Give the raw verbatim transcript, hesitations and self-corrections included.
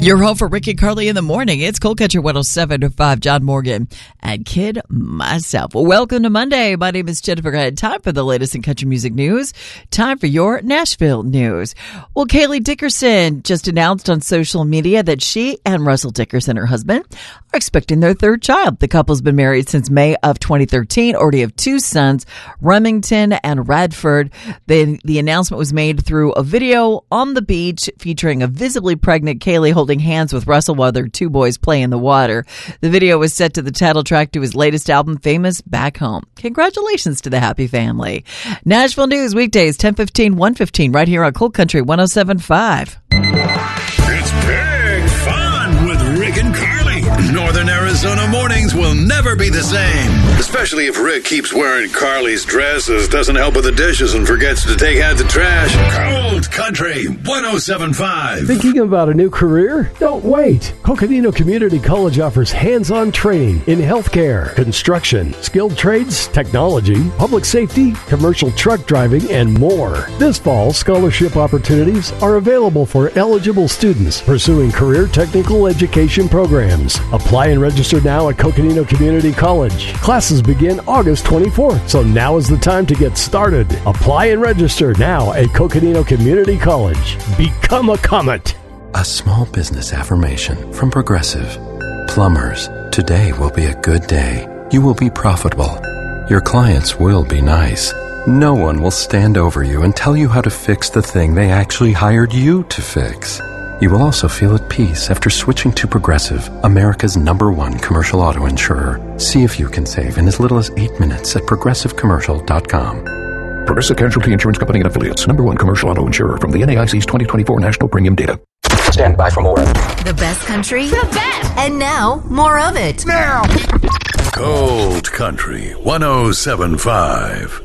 Your home for Rick and Carly in the morning. It's Cold Country one oh seven point five. John Morgan and Kid myself. Well, welcome to Monday. My name is Jennifer. Time for the latest in country music news. Time for your Nashville news. Well, Kaylee Dickerson just announced on social media that she and Russell Dickerson, her husband, are expecting their third child. The couple's been married since May of twenty thirteen. Already have two sons, Remington and Radford. The, the announcement was made through a video on the beach featuring a visibly pregnant Kaylee holding hands with Russell while their two boys play in the water. The video was set to the title track to his latest album, Famous Back Home. Congratulations to the happy family. Nashville News weekdays, ten fifteen, one fifteen, right here on Cold Country one oh seven point five. It's big fun with Rick and Carly. Northern Arizona mornings will never be the same. Especially if Rick keeps wearing Carly's dresses, doesn't help with the dishes, and forgets to take out the trash. Cold Country one oh seven point five. Thinking about a new career? Don't wait. Coconino Community College offers hands-on training in healthcare, construction, skilled trades, technology, public safety, commercial truck driving, and more. This fall, scholarship opportunities are available for eligible students pursuing career technical education programs. Apply and register now at Coconino Community College. Classes begin August twenty-fourth, so now is the time to get started. Apply and register now at Coconino Community College. Become a Comet. A small business affirmation from Progressive. Plumbers, today will be a good day. You will be profitable. Your clients will be nice. No one will stand over you and tell you how to fix the thing they actually hired you to fix. You will also feel at peace after switching to Progressive, America's number one commercial auto insurer. See if you can save in as little as eight minutes at progressive commercial dot com. Progressive Casualty Insurance Company and Affiliates, number one commercial auto insurer from the N A I C's twenty twenty-four National Premium Data. Stand by for more. The best country. The best. And now, more of it. Now. Cold Country one oh seven point five.